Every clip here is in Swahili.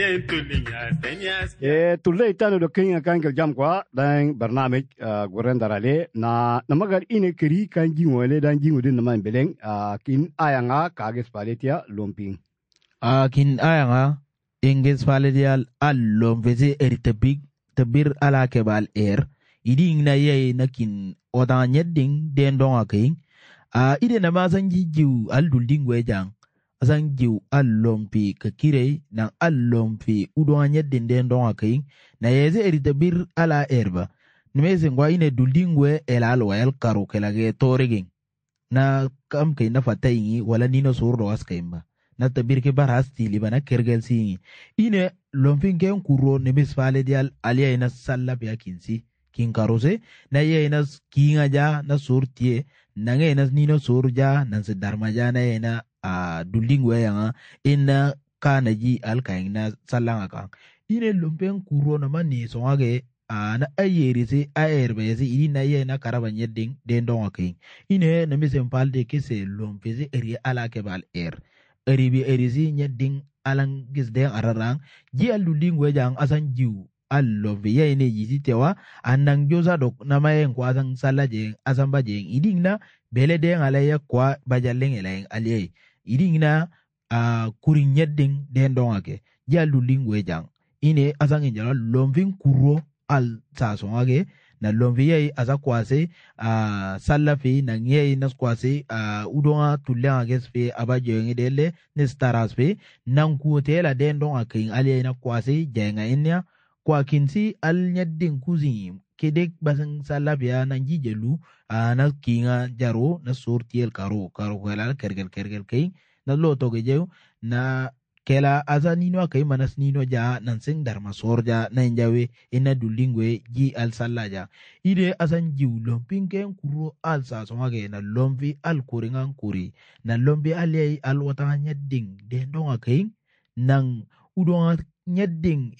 tulle itano do kenya kan kel jam kwa dan barnamij goren darale na namagal ine kiri kan jingole dan jingudin naman beleng kin ayanga kages paletia lomping kin ayanga inges paletia allom veze eritabig tabir ala kebal iding na ye nakin odan yedding den don aking ide na mazan jijiu aldulding wejang azan jiu allompi kakire na allompi udon yedding den don aking na yeze eritabir ala erba nimeze ngwa ine duldingwe elalo el karo kelage toreging na kam kay na fatayingi wala nino surdo askaimba na tabir ke barasti libana kergel singi ine lompin ken kuro nimis fale dial alia ina sallap ya kinsi kin karose na ye ina kinga ja na surtie na nge ina nino surja na se darmaja na ina duldingwe yanga ina kana ji alkain na sallanga ka ine lompin kuro na mani songage na ayeri se ayerbe se ini na ye na karaban yedding den don akai ine na misen palde kese lompese eri ala kebal eribi erisi nyedding alang gisde ararang ji aluding wejang asan jiu allombe ye ne yisi tewa anang joza dok na mayen kwa asang salaje asan bajeng iding na bele de alaya kwa bajaleng eleng aliye iding na kuring nyedding den don ake ji aluding wejang ine asang injala lomving kuro al sasongage na lomviye aza kwase sallafi na ngiye nas kwase udonga tulanga gespe abajo ngedele ne staraspe nan kuotela den don akin aliye na kwase jenga inya kwa kinsi al nyaddin kuzi kedek basang salabia na jijelu na kinga jaro na sortiel karo kala kergel kay na loto gejew na kela aza nino kay manas nino ja nansing dharma sorja na injawe ina dulingwe ji al sallaja ide asan jiw lompin ken kuro al sa somage na lomvi al kuringan kuri na lombi aliyai al wata nyadding den donga kay nang udonga nyadding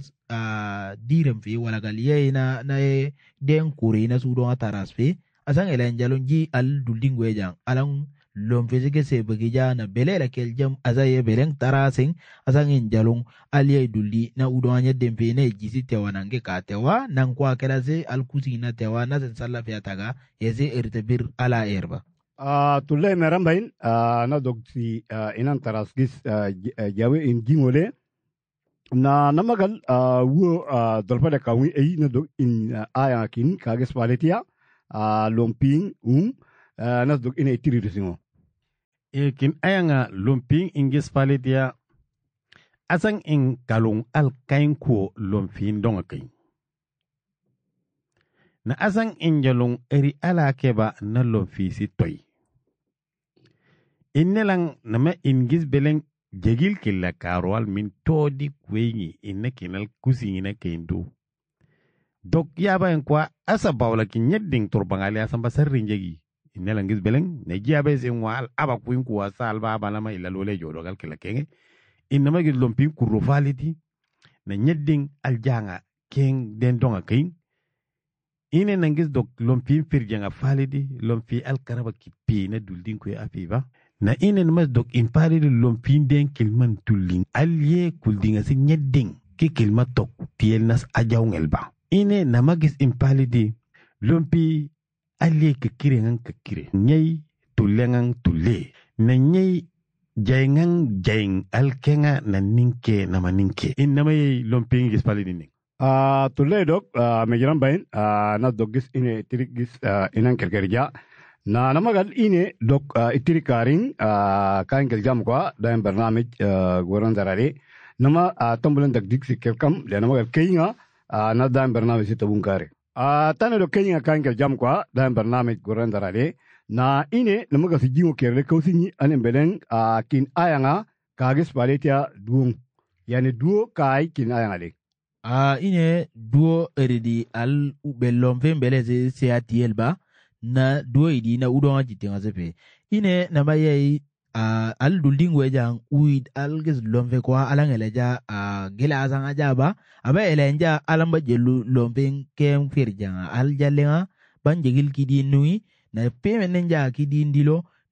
direm fi wala galiyai na den kuri na sudonga tarasfe asan elen jalon ji al dulingwe jang alang lom fizike se bagija na belela kel jam azaye beleng tarasing asangin jalong aliye dulli na udwanya dempe ne jisi tewa nange ka tewa nang kwa kelase alkusi na tewa na sen salla fiataga yeze irtabir ala erba tulle merambain na dogsi inan tarasgis jawe in jingole na namagal wo dolpade kawi ei na dog in ayakin kages paletia lomping na dog in etiri singo kin ayanga lumping ingis palitia asang in kalung al kain ko lumping donga kain na asang in jalung eri ala keba na lumfi si toy innelang nama ingis beleng jegil killa karwal min todi kwengi inne kinal kusingina kaindu dok yaba en kwa asa bawla kin nyedding turbangali asamba sarrin jegi inelangis beleng ne jiabe se wal aba kuin kuwa salba banama ila lole jodo gal kila kenge inama gid lompin kurro faliti na nyedding aljanga ken den donga kain ine nangis dok lompin firjanga faliti lompi alkaraba kipi na duldin ko afiba na ine mas dok in faliti lompin den kilman tullin alye kuldinga se nyedding ki kilma tok tiel nas ajawngelba ine namagis in faliti lompi alle kakire ngang kakire nyai tulengang tule na nyai jaingang jaing alkenga na ninke na maninke inama ye lomping gis pali dining tulle dok mejiran bain na dogis ine tirigis inan kerkerja na namagal ine dok itirikaring kain keljam kwa dan barnamij goran darare nama tombulan dagdik sikelkam le namagal keinga na dan barnamij sitabungkare tane do kenya kankel jam kwa dan barnamij goran darale na ine namaga si jingo kerle kausinyi anen beleng kin ayanga kages paletia duong yani duo kai kin ayanga le ine duo eridi al ubelom fembele se atiel ba na duo idi na udonga jitenga zepe ine namaye al dulding wejang uid al ges lomfe kwa alangeleja gela azanga jaba aba elenja alamba jelu lompeng kem firjanga al jalenga banjegil kidi nui na peme nenja kidi ndilo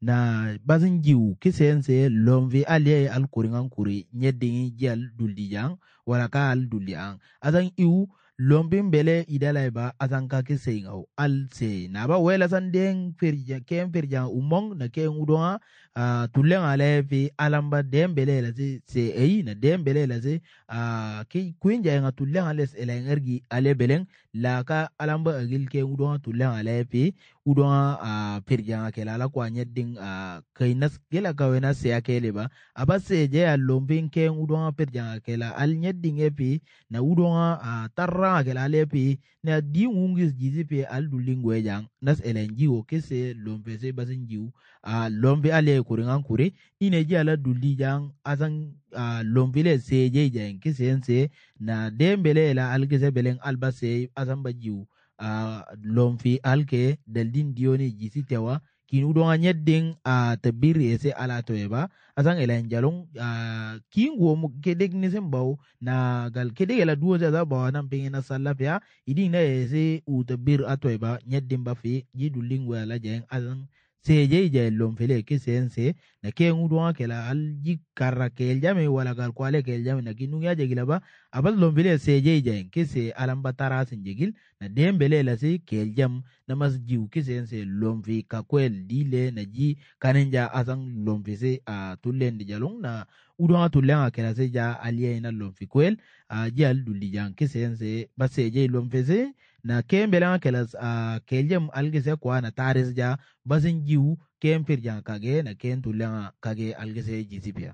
na bazin jiu kisense lomvi aliye al kuringan kuri nyedingi jal duldijang wala ka al duldijang azan iu lombin bele idalai ba azan ka kisengau al se na ba wela san den ferja umong na ken udonga tulen ale fi alamba dembele la se ei na dembele la se ki kuinja nga tulen ale se la ngergi ale beleng la ka alamba agil ken udonga tulen ale fi udonga ferja ke la kwa nyedding kainas gela ka wena se akele ba abase je lombin ken udonga ferja ke la al nyedding epi na udonga tarra ke la ale fi na di ungis jizi pe al dulingwe jang nas elenji o kese lombe se basin jiu lombe ale kuringan kure ine ji ala dulli jang azan lombe le se je jang kese ense na dembele la algese beleng albase azan ba jiu lomfi alke daldin dioni jisi tewa kinu donga nyedding tabiri ese ala toeba azan elen jalong kingo mu kedek ni sembau na gal kedek la duo za ba nan pengena salafia iding na ese tabir atoeba nyedding ba fi jiduling wala jeng azan seje je lomfele kisense na ke ngudwa kela alji karra kel jame wala gal kwale kel jame na kinu ya jegila ba abal lomfele seje je kese alamba tarasin jegil na dembele la se kel jam na masjiu kisense lomfi kakwel dile na ji kanenja azang lomfi se tulen di jalong na udwa tulen kela se ja aliye na lomfi kwel ji al dulli jang kisense ba seje lomfi se na kembele kelas keljem algese kwa na taris ja bazin jiu kempir jang kage na ken tulen kage algese jisipia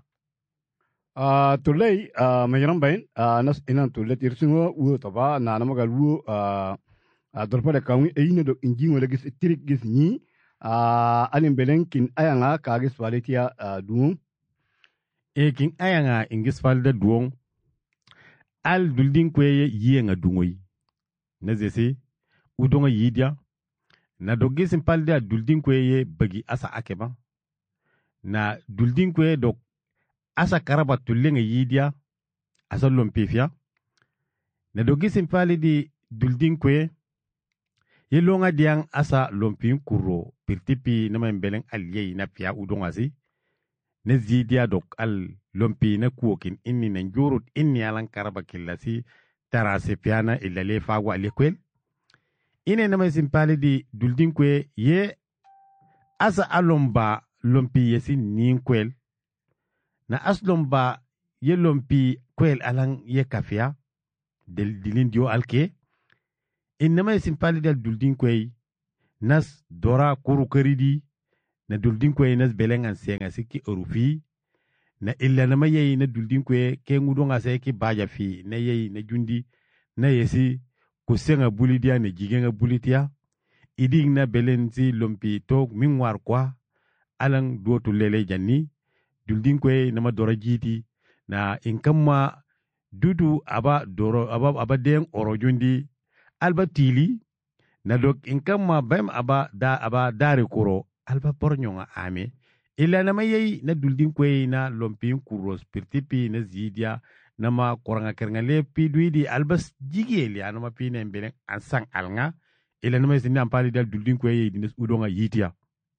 tulay mayaram bain nas inan tulet irsingo wo toba na namagal wo dorpale kawi eyine do injingo legis tirik gis ni anin belen kin ayanga kagis walitia duum kin ayanga ingis falda duong al duldin kweye yienga dungoyi na zese udonga yidia na dogisin palda duldin kweye bagi asa akeba na duldin kweye dok asa karaba tullenga yidia asa lompefia na dogisin paldi duldin kweye yelonga diang asa lompin kuro pirtipi nama mbeleng aliyei na pia udonga si na zidia dok al lompi na kuokin inni na njurut inni alan karaba killasi tarase piana ilale fagwa alikwel ine nama simpali di duldin kwe ye asa alomba lompi yesi ninkwel na aslomba ye lompi kwel alang ye kafia dilin dio alke inama simpali dal duldin kwe nas dora kuru karidi na duldin kwe nas belengan senga siki orufi na illa nama yeyi na duldin kwe ke ngudonga se ki baja fi na yeyi na jundi na yesi kusenga bulidia na jigenga bulitia iding na belenzi lompi tok mingwar kwa alang duotu lele janni duldin kwe nama dora jiti na inkamma dudu aba doro aba den oro jundi alba tili na dok inkamma bem aba dare kuro alba pornyonga ame illa nama yeyi na duldin kwe na lompin kuros pirtipi na zidia nama koranga kerenga le piduidi albas jigeli anama pine mbele ansang alnga illa nama yeyi ampali dal duldin kwe yeyi dines udonga yitia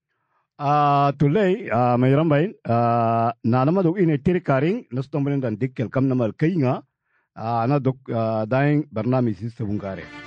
tulay mayaram bain na nama dok ine tirikaring nastomben dan dikkel kam namal kainga ana dok daing barnami sistem bungkare